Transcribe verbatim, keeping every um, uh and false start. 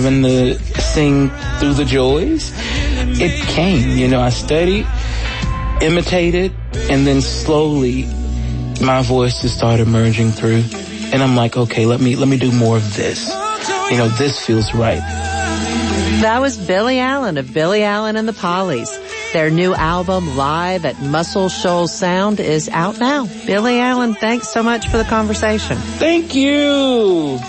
and to sing through the joys, it came. You know, I studied, imitated, and then slowly my voice just started emerging through. And I'm like, okay, let me let me do more of this. You know, this feels right. That was Billy Allen of Billy Allen and the Pollies. Their new album, Live at Muscle Shoals Sound, is out now. Billy Allen, thanks so much for the conversation. Thank you.